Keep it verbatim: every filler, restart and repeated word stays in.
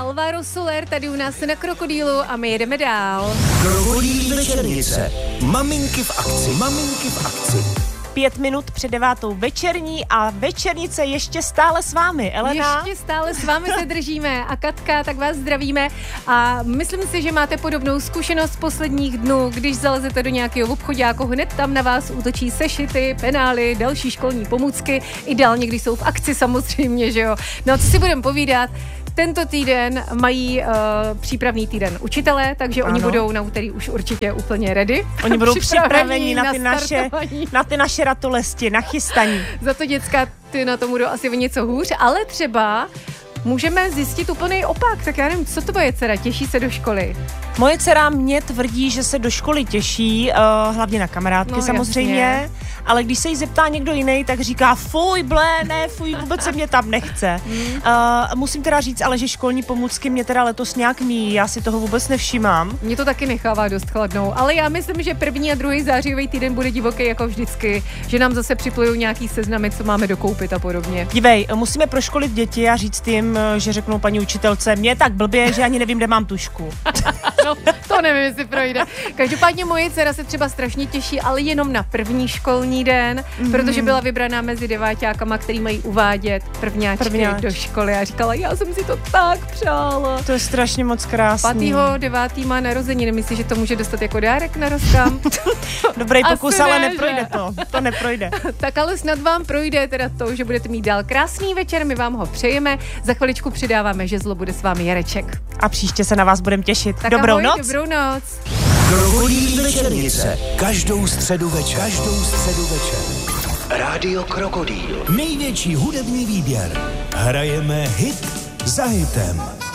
Alvaro Soler tady u nás na Krokodýlu a my jedeme dál. Krokodýl večernice. Maminky v akci. Maminky v akci. Pět minut před devátou večerní a večernice ještě stále s vámi. Elena? Ještě stále s vámi se držíme a Katka, tak vás zdravíme a myslím si, že máte podobnou zkušenost z posledních dnů, když zalezete do nějakého obchoďáku, hned tam na vás útočí sešity, penály, další školní pomůcky, ideálně, když jsou v akci samozřejmě, že jo. No a co si budeme povídat, tento týden mají uh, přípravný týden učitelé, takže ano. Oni budou na úterý už určitě úplně ready. Oni budou připraveni na ty, na, naše, na ty naše ratolesti, nachystaní. Za to děcka, ty na tom budou asi o něco hůř, ale třeba můžeme zjistit úplný opak. Tak já nevím, co to bude dcera, těší se do školy? Moje dcera mě tvrdí, že se do školy těší, uh, hlavně na kamarádky no, samozřejmě, jasně. Ale když se jí zeptá někdo jiný, tak říká fuj, blé, ne, fuj, vůbec se mě tam nechce. Mm. Uh, musím teda říct, ale že školní pomůcky mě teda letos nějak míjí, já si toho vůbec nevšímám. Mě to taky nechává dost chladnou, ale já myslím, že první a druhý zářijový týden bude divoký jako vždycky, že nám zase připlujou nějaký seznamy, co máme dokoupit a podobně. Dívej, musíme proškolit děti a říct jim, že řeknou paní učitelce, mě je tak blbě, že ani nevím, kde mám tušku. No, to nevím, jestli projde. Každopádně moje dcera se třeba strašně těší, ale jenom na první školní den, mm. protože byla vybraná mezi deváťákama, který mají uvádět prvňáčky Prvňáč. do školy a říkala, já jsem si to tak přála. To je strašně moc krásný. Patýho devátý má narozeniny, myslíš, že to může dostat jako dárek na rozkam? Dobrý pokus, ale ne, neprojde to. To neprojde. Tak ale snad vám projde teda to, že budete mít dál krásný večer, my vám ho přejeme. Za chviličku přidáváme žezlo, bude s vámi Jareček. A příště se na vás budeme těšit. Tak Dobrou ahoj, noc. Dobrou noc. Krokodýl večernice. Každou středu večer. Každou středu večer. Rádio Krokodýl. Největší hudební výběr. Hrajeme hit za hitem.